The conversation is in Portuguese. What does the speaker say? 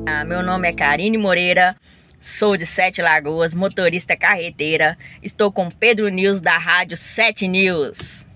Meu nome é Karine Moreira, sou de Sete Lagoas, motorista carreteira. Estou com Pedro News da Rádio 7 News.